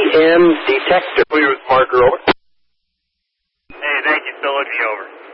EM detector. Clear with marker, over. Hey, thank you. Still looking over.